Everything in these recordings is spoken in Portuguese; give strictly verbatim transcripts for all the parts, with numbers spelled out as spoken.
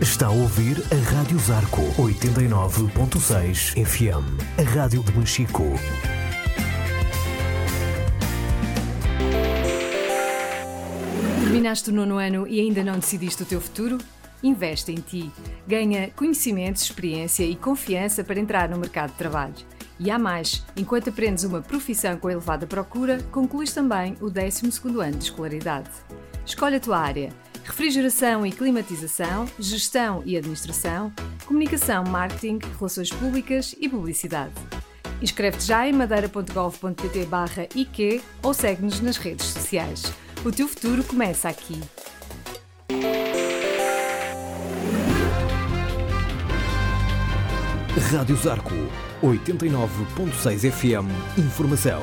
Está a ouvir a Rádio Zarco oitenta e nove ponto seis F M, a rádio de Machico. Terminaste o nono ano e ainda não decidiste o teu futuro? Investe em ti. Ganha conhecimentos, experiência e confiança para entrar no mercado de trabalho. E há mais, enquanto aprendes uma profissão com elevada procura, concluís também o décimo segundo ano de escolaridade. Escolhe a tua área: refrigeração e climatização, gestão e administração, comunicação, marketing, relações públicas e publicidade. Inscreve-te já em madeira ponto gov ponto pt barra I Q ou segue-nos nas redes sociais. O teu futuro começa aqui. Rádio Zarco oitenta e nove ponto seis F M. Informação.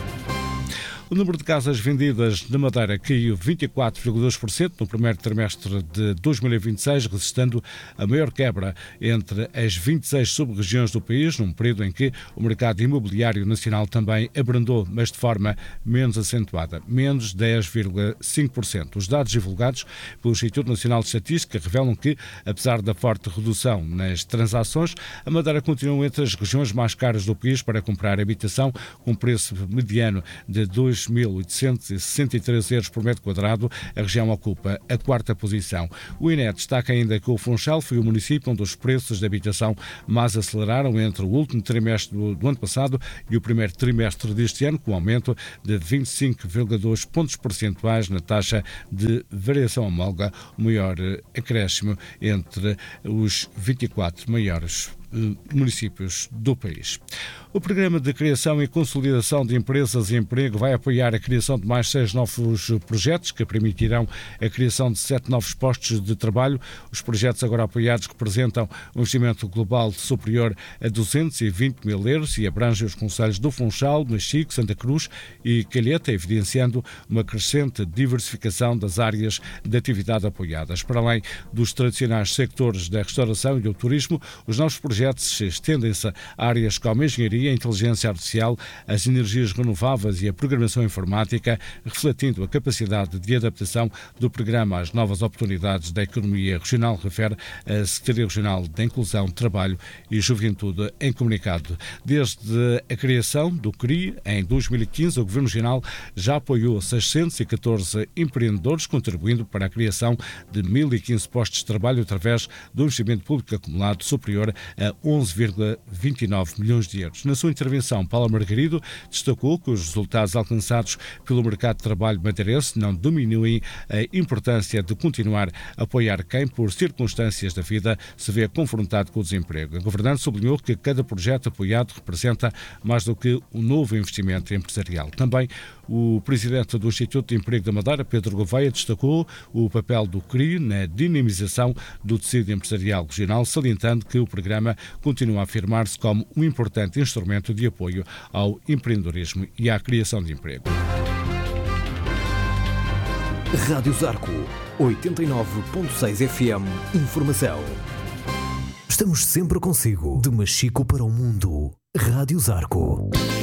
O número de casas vendidas na Madeira caiu vinte e quatro vírgula dois por cento no primeiro trimestre de dois mil e vinte e seis, registrando a maior quebra entre as vinte e seis sub-regiões do país, num período em que o mercado imobiliário nacional também abrandou, mas de forma menos acentuada, menos dez vírgula cinco por cento. Os dados divulgados pelo Instituto Nacional de Estatística revelam que, apesar da forte redução nas transações, a Madeira continua entre as regiões mais caras do país para comprar habitação, com preço mediano de dois mil oitocentos e sessenta e três euros por metro quadrado. A região ocupa a quarta posição. O I N E destaca ainda que o Funchal foi o município onde os preços de habitação mais aceleraram entre o último trimestre do, do ano passado e o primeiro trimestre deste ano, com um aumento de vinte e cinco vírgula dois pontos percentuais na taxa de variação homóloga, o maior acréscimo entre os vinte e quatro maiores municípios do país. O Programa de Criação e Consolidação de Empresas e Emprego vai apoiar a criação de mais seis novos projetos que permitirão a criação de sete novos postos de trabalho. Os projetos agora apoiados representam um investimento global superior a duzentos e vinte mil euros e abrangem os concelhos do Funchal, Machico, Santa Cruz e Calheta, evidenciando uma crescente diversificação das áreas de atividade apoiadas. Para além dos tradicionais sectores da restauração e do turismo, os novos projetos estendem-se a áreas como a engenharia, a inteligência artificial, as energias renováveis e a programação informática, refletindo a capacidade de adaptação do programa às novas oportunidades da economia regional, refere a Secretaria Regional da Inclusão, Trabalho e Juventude em comunicado. Desde a criação do C R I, em dois mil e quinze, o Governo Regional já apoiou seiscentos e catorze empreendedores, contribuindo para a criação de mil e quinze postos de trabalho através do investimento público acumulado superior a onze vírgula vinte e nove milhões de euros. Na sua intervenção, Paula Margarido destacou que os resultados alcançados pelo mercado de trabalho madeirense não diminuem a importância de continuar a apoiar quem, por circunstâncias da vida, se vê confrontado com o desemprego. A governante sublinhou que cada projeto apoiado representa mais do que um novo investimento empresarial. Também o presidente do Instituto de Emprego da Madeira, Pedro Gouveia, destacou o papel do C R I na dinamização do tecido empresarial regional, salientando que o programa continua a afirmar-se como um importante instrumento de apoio ao empreendedorismo e à criação de emprego. Rádio Zarco oitenta e nove ponto seis F M. Informação. Estamos sempre consigo, de Machico para o mundo. Rádio Zarco.